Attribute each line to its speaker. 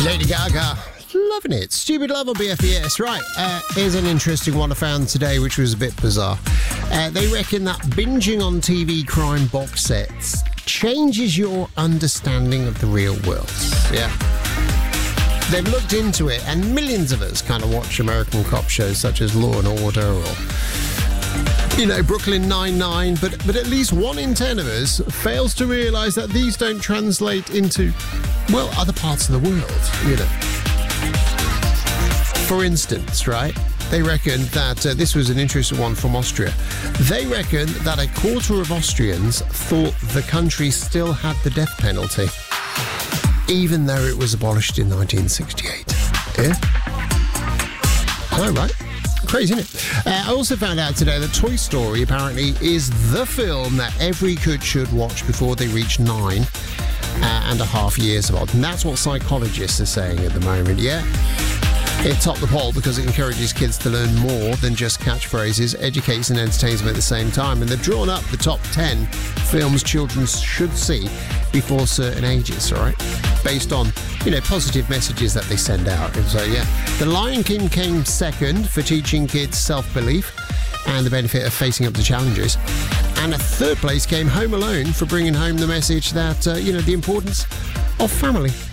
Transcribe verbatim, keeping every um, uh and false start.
Speaker 1: Lady Gaga, loving it. Stupid Love on B F B S. Right, uh, here's an interesting one I found today, which was a bit bizarre. Uh, they reckon that binging on T V crime box sets changes your understanding of the real world. Yeah. They've looked into it, and millions of us kind of watch American cop shows such as Law and Order or, you know, Brooklyn Nine-Nine, but, but at least one in ten of us fails to realise that these don't translate into, well, other parts of the world, you know. For instance, right, they reckon that, uh, this was an interesting one from Austria, they reckon that a quarter of Austrians thought the country still had the death penalty, even though it was abolished in nineteen sixty-eight. Yeah? Oh, right. Crazy, isn't it? Uh, I also found out today that Toy Story apparently is the film that every kid should watch before they reach nine uh, and a half years old. And that's what psychologists are saying at the moment, yeah? It topped the poll because it encourages kids to learn more than just catchphrases, educates and entertains them at the same time. And they've drawn up the top ten films children should see before certain ages, all right? Based on, you know, positive messages that they send out. And so, yeah, The Lion King came second for teaching kids self-belief and the benefit of facing up to challenges. And a third place came Home Alone for bringing home the message that, uh, you know, the importance of family.